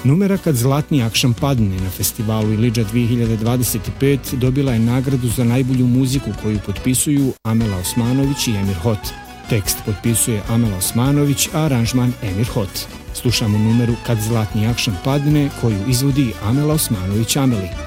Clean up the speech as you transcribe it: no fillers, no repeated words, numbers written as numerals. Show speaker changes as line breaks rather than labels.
Numera Kad zlatni akšam padne na festivalu Ilidža 2025 dobila je nagradu za najbolju muziku koju potpisuju Amela Osmanović i Emir Hot. Tekst potpisuje Amela Osmanović, a aranžman Emir Hot. Slušamo numeru Kad zlatni akšam padne koju izvodi Amela Osmanović Ameli.